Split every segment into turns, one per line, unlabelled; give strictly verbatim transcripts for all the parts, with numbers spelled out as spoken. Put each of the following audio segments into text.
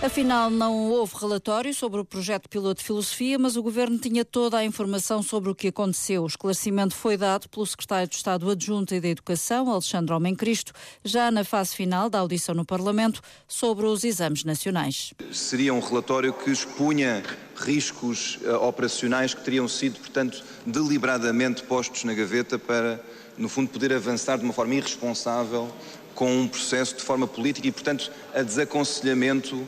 Afinal, não houve relatório sobre o projeto piloto de filosofia, mas o Governo tinha toda a informação sobre o que aconteceu. O esclarecimento foi dado pelo Secretário de Estado Adjunto e da Educação, Alexandre Homem Cristo, já na fase final da audição no Parlamento sobre os exames nacionais.
Seria um relatório que expunha riscos uh, operacionais que teriam sido, portanto, deliberadamente postos na gaveta para, no fundo, poder avançar de uma forma irresponsável com um processo de forma política e, portanto, a desaconselhamento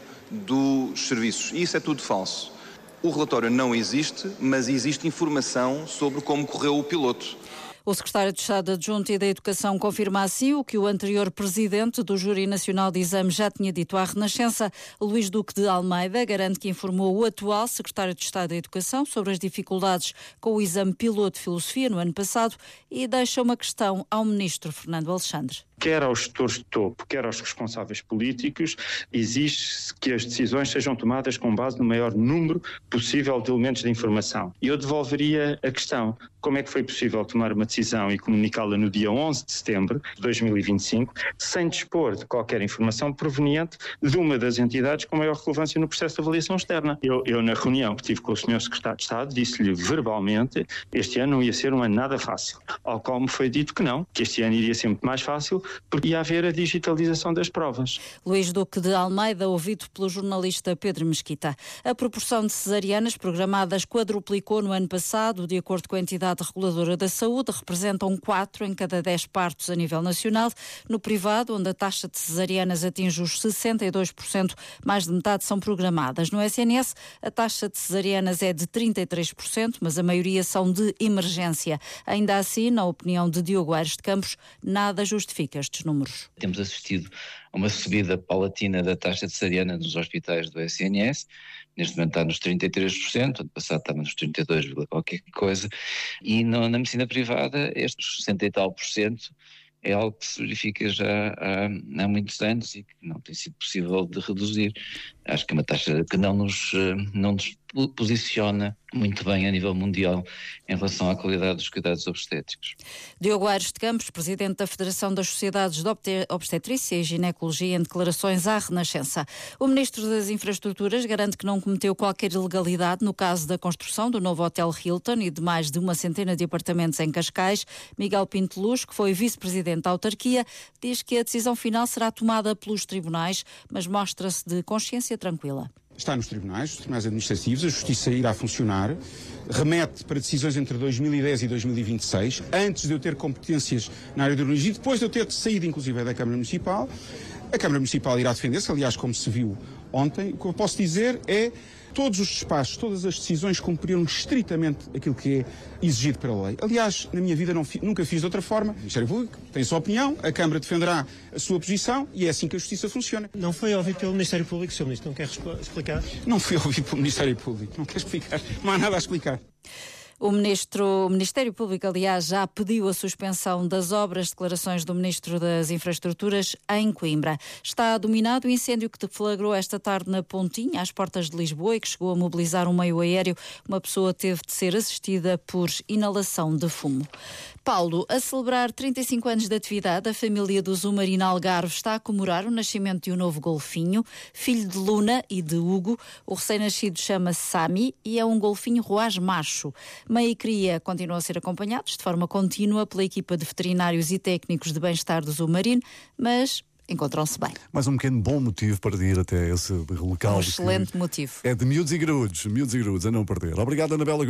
dos serviços. E isso é tudo falso. O relatório não existe, mas existe informação sobre como correu o piloto.
O secretário de Estado Adjunto e da Educação confirma assim o que o anterior presidente do Júri Nacional de Exames já tinha dito à Renascença. Luís Duque de Almeida garante que informou o atual secretário de Estado da Educação sobre as dificuldades com o exame piloto de filosofia no ano passado e deixa uma questão ao ministro Fernando Alexandre.
Quer aos gestores de topo, quer aos responsáveis políticos, exige-se que as decisões sejam tomadas com base no maior número possível de elementos de informação. E eu devolveria a questão: como é que foi possível tomar uma decisão e comunicá-la no dia onze de setembro de dois mil e vinte e cinco, sem dispor de qualquer informação proveniente de uma das entidades com maior relevância no processo de avaliação externa? Eu, eu na reunião que tive com o senhor secretário de Estado, disse-lhe verbalmente este ano não ia ser um ano nada fácil, ao qual me foi dito que não, que este ano iria ser muito mais fácil, porque ia haver a digitalização das provas.
Luís Duque de Almeida, ouvido pelo jornalista Pedro Mesquita. A proporção de cesarianas programadas quadruplicou no ano passado. De acordo com a entidade reguladora da saúde, representam quatro em cada dez partos a nível nacional. No privado, onde a taxa de cesarianas atinge os sessenta e dois por cento, mais de metade são programadas. No S N S, a taxa de cesarianas é de trinta e três por cento, mas a maioria são de emergência. Ainda assim, na opinião de Diogo Aires de Campos, nada justifica estes números.
Temos assistido a uma subida paulatina da taxa de cesariana nos hospitais do S N S. Neste momento está nos trinta e três por cento, ano passado estava nos trinta e dois, qualquer coisa. E no, na medicina privada, estes sessenta e tal por cento é algo que se verifica já há, há muitos anos e que não tem sido possível de reduzir. Acho que é uma taxa que não nos, não nos posiciona muito bem a nível mundial em relação à qualidade dos cuidados obstétricos.
Diogo Aires de Campos, presidente da Federação das Sociedades de Obstetrícia e Ginecologia, em declarações à Renascença. O ministro das Infraestruturas garante que não cometeu qualquer ilegalidade no caso da construção do novo Hotel Hilton e de mais de uma centena de apartamentos em Cascais. Miguel Pinto Luz, que foi vice-presidente da autarquia, diz que a decisão final será tomada pelos tribunais, mas mostra-se de consciência tranquila.
Está nos tribunais, os tribunais administrativos, a justiça irá funcionar, remete para decisões entre dois mil e dez e dois mil e vinte e seis, antes de eu ter competências na área de urbanismo, depois de eu ter saído inclusive da Câmara Municipal. A Câmara Municipal irá defender-se, aliás, como se viu ontem. O que eu posso dizer é todos os despachos, todas as decisões cumpriram estritamente aquilo que é exigido pela lei. Aliás, na minha vida não fi, nunca fiz de outra forma. O Ministério Público tem a sua opinião, a Câmara defenderá a sua posição e é assim que a Justiça funciona.
Não foi ouvido pelo Ministério Público, senhor Ministro, não quer explicar?
Não fui ouvido pelo Ministério Público, não quer explicar, não há nada a explicar.
O, ministro, o Ministério Público, aliás, já pediu a suspensão das obras, declarações do Ministro das Infraestruturas em Coimbra. Está dominado o incêndio que deflagrou esta tarde na Pontinha, às portas de Lisboa, e que chegou a mobilizar um meio aéreo. Uma pessoa teve de ser assistida por inalação de fumo. Paulo, a celebrar trinta e cinco anos de atividade, a família do Zumarino Algarve está a comemorar o nascimento de um novo golfinho, filho de Luna e de Hugo. O recém-nascido chama-se Sami e é um golfinho roaz macho. Mãe e cria continuam a ser acompanhados de forma contínua pela equipa de veterinários e técnicos de bem-estar do Zumarino, mas encontram-se bem.
Mais um pequeno bom motivo para ir até esse local.
Um excelente motivo.
É de miúdos e graúdos, miúdos e graúdos, a não perder. Obrigado, Anabela.